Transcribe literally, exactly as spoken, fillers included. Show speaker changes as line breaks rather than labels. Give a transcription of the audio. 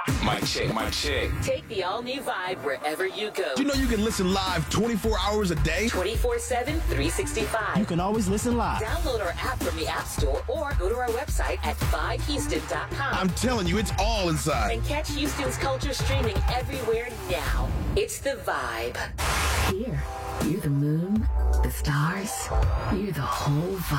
Mic check, mic check.
Take the all-new Vibe wherever you go.
You know you can listen live twenty-four hours a day?
twenty-four seven, three sixty-five.
You can always listen live.
Download our app from the App Store or go to our website at vibe houston dot com.
I'm telling you, it's all inside.
And catch Houston's culture streaming everywhere now. It's the Vibe.
Here, you're the moon, the stars, you're the whole vibe.